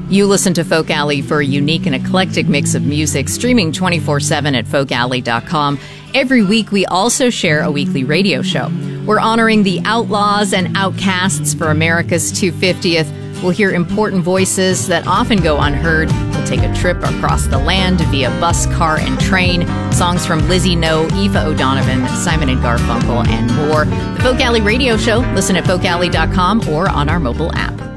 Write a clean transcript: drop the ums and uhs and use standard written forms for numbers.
You listen to Folk Alley for a unique and eclectic mix of music, streaming 24/7 at folkalley.com. Every week, we also share a weekly radio show. We're honoring the outlaws and outcasts for America's 250th. We'll hear important voices that often go unheard. We'll take a trip across the land via bus, car, and train. Songs from Lizzie No, Aoife O'Donovan, Simon and Garfunkel, and more. The Folk Alley Radio Show. Listen at folkalley.com or on our mobile app.